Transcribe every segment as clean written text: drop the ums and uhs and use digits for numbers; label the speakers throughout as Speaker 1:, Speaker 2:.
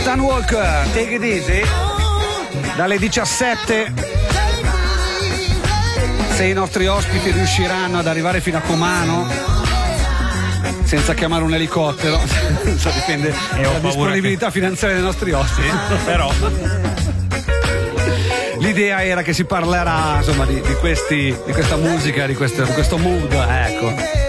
Speaker 1: Stan Walker, Take It Easy, dalle 17. Se i nostri ospiti riusciranno ad arrivare fino a Comano senza chiamare un elicottero, dipende dalla disponibilità finanziaria dei nostri ospiti.
Speaker 2: Però
Speaker 1: l'idea era che si parlerà insomma di questa musica, di questo mood, ecco.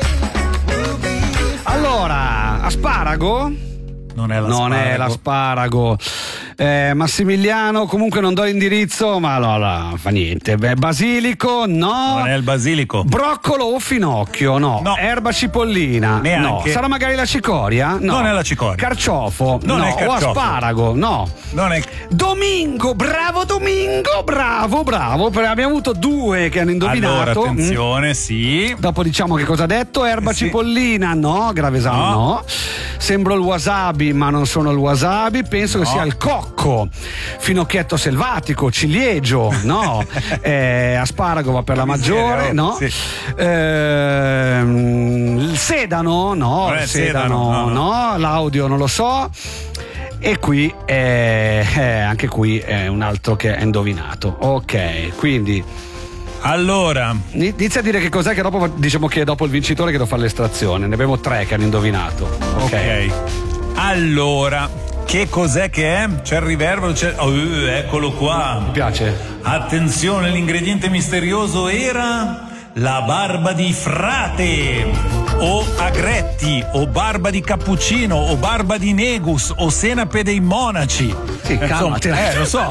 Speaker 1: Allora, asparago?
Speaker 2: non è l'asparago.
Speaker 1: Non è l'asparago. Massimiliano, comunque non do l'indirizzo, ma no, fa niente. Basilico, no.
Speaker 2: Non è il basilico.
Speaker 1: Broccolo o finocchio, no. Erba cipollina,
Speaker 2: neanche.
Speaker 1: no. Sarà magari la cicoria? No.
Speaker 2: Non è la cicoria.
Speaker 1: Carciofo,
Speaker 2: non
Speaker 1: no.
Speaker 2: è carciofo.
Speaker 1: O asparago, no.
Speaker 2: Non è.
Speaker 1: Domingo, bravo. Abbiamo avuto due che hanno indovinato.
Speaker 2: Allora, attenzione, sì.
Speaker 1: Dopo diciamo che cosa ha detto. Erba cipollina, no. Gravesano, no. Sembro il wasabi, ma non sono il wasabi. Penso che sia il cocco. Finocchietto selvatico, ciliegio, no. Asparago va per la maggiore, no. Sì. Il sedano, no. Il sedano, no. L'audio non lo so. E qui anche qui è un altro che è indovinato. Ok, quindi
Speaker 2: allora
Speaker 1: inizia a dire che cos'è, che dopo diciamo che è dopo il vincitore che devo fare l'estrazione. Ne abbiamo 3 che hanno indovinato. Ok.
Speaker 2: Allora, che cos'è che è? C'è il riverbero, eccolo qua.
Speaker 1: Mi piace.
Speaker 2: Attenzione, l'ingrediente misterioso era la barba di frate, o agretti, o barba di cappuccino, o barba di negus, o senape dei monaci.
Speaker 1: Sì, calmati.
Speaker 2: Lo so.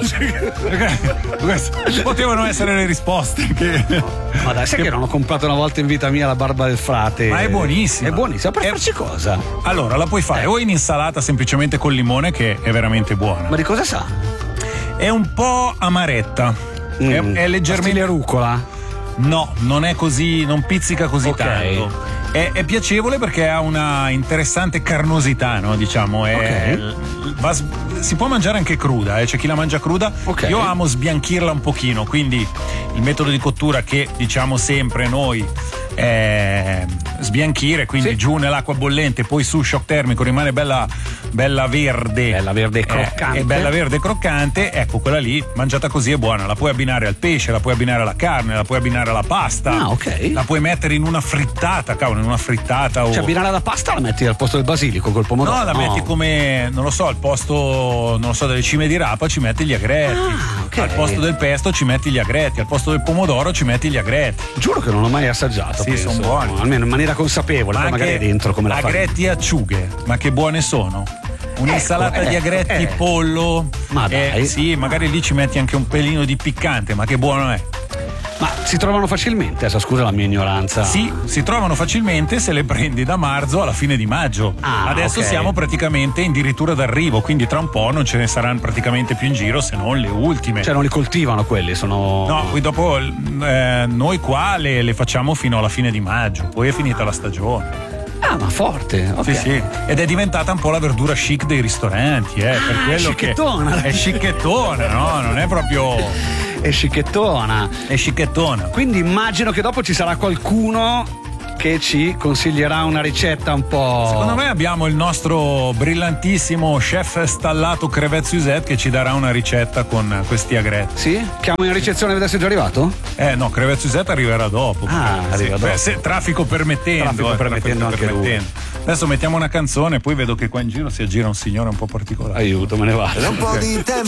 Speaker 2: Potevano essere le risposte.
Speaker 1: Ma dai, sai che non ho comprato una volta in vita mia la barba del frate?
Speaker 2: Ma è buonissima.
Speaker 1: È buonissima. Per farci cosa?
Speaker 2: Allora, la puoi fare o in insalata semplicemente col limone, che è veramente buona.
Speaker 1: Ma di cosa sa?
Speaker 2: È un po' amaretta. È leggermente.
Speaker 1: Stile rucola?
Speaker 2: No, non è così, non pizzica così tanto. È piacevole perché ha una interessante carnosità, no? Diciamo, si può mangiare anche cruda, c'è chi la mangia cruda. Io amo sbianchirla un pochino, quindi il metodo di cottura che diciamo sempre noi è sbianchire, quindi giù nell'acqua bollente, poi su shock termico, rimane bella verde. Bella verde croccante. E bella verde croccante, ecco, quella lì mangiata così è buona. La puoi abbinare al pesce, la puoi abbinare alla carne, la puoi abbinare alla pasta. La puoi mettere in una frittata, cavolo, in una frittata.
Speaker 1: Cioè abbinare la pasta la metti al posto del basilico col pomodoro?
Speaker 2: No, la metti come, non lo so, al posto, non lo so, delle cime di rapa ci metti gli agretti. Al posto del pesto ci metti gli agretti, al posto del pomodoro ci metti gli agretti.
Speaker 1: Giuro che non l'ho mai assaggiato.
Speaker 2: Sì, sono buoni.
Speaker 1: Almeno in maniera consapevole, poi magari dentro come la fai.
Speaker 2: Agretti e acciughe, ma che buone sono. Un'insalata di agretti, pollo.
Speaker 1: Ma dai.
Speaker 2: Sì, magari lì ci metti anche un pelino di piccante, ma che buono è.
Speaker 1: Ma si trovano facilmente? Scusa la mia ignoranza.
Speaker 2: Sì, si trovano facilmente se le prendi da marzo alla fine di maggio. Adesso siamo praticamente addirittura d'arrivo, quindi tra un po' non ce ne saranno praticamente più in giro, se non le ultime.
Speaker 1: Cioè non li coltivano quelli, sono.
Speaker 2: No, poi dopo noi qua le facciamo fino alla fine di maggio, poi è finita la stagione.
Speaker 1: Ma forte,
Speaker 2: Sì. Ed è diventata un po' la verdura chic dei ristoranti, per quello
Speaker 1: scicchettona.
Speaker 2: È scicchettona, no? Non è proprio.
Speaker 1: È scicchettona. Quindi immagino che dopo ci sarà qualcuno che ci consiglierà una ricetta un po'.
Speaker 2: Secondo me abbiamo il nostro brillantissimo chef stallato Crevette Suzette che ci darà una ricetta con questi agretti.
Speaker 1: Sì? Chiamo in ricezione a vedere se è già arrivato?
Speaker 2: No, Crevette Suzette arriverà dopo.
Speaker 1: Arriva dopo.
Speaker 2: Se traffico permettendo.
Speaker 1: Anche lui.
Speaker 2: Adesso mettiamo una canzone, poi vedo che qua in giro si aggira un signore un po' particolare.
Speaker 1: Aiuto, me ne vado.
Speaker 3: Un po' di tempo